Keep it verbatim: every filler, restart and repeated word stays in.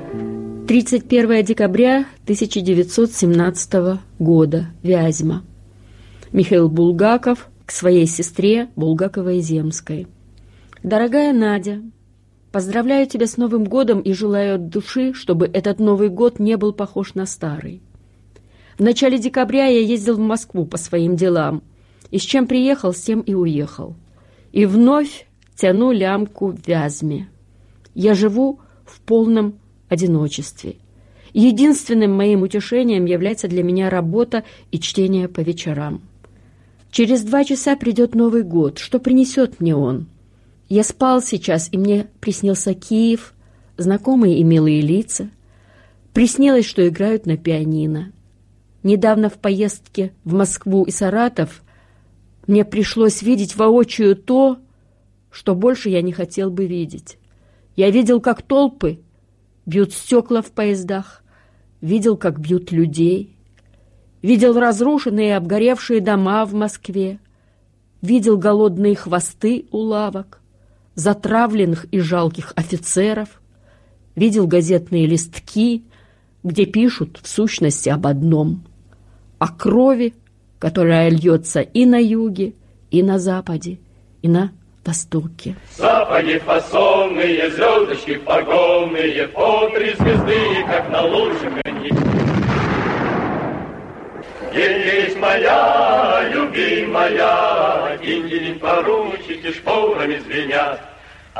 тридцать первое декабря тысяча девятьсот семнадцатого года. Вязьма. Михаил Булгаков к своей сестре Булгаковой-Земской. Дорогая Надя, поздравляю тебя с Новым годом и желаю от души, чтобы этот Новый год не был похож на старый. В начале декабря я ездил в Москву по своим делам, и с чем приехал, с тем и уехал. И вновь тяну лямку в Вязьме. Я живу в полном одиночестве. Единственным моим утешением является для меня работа и чтение по вечерам. Через два часа придет Новый год. Что принесет мне он? Я спал сейчас, и мне приснился Киев, знакомые и милые лица. Приснилось, что играют на пианино. Недавно в поездке в Москву и Саратов мне пришлось видеть воочию то, что больше я не хотел бы видеть. Я видел, как толпы бьют стекла в поездах, видел, как бьют людей, видел разрушенные и обгоревшие дома в Москве, видел голодные хвосты у лавок, затравленных и жалких офицеров, видел газетные листки, где пишут в сущности об одном — о крови, которая льется и на юге, и на западе, и на востоке. Сапоги фасонные, звездочки погонные, по три звезды, как на лучшем коньяке. Есть моя, любимая, день-день поручики шпорами звенят.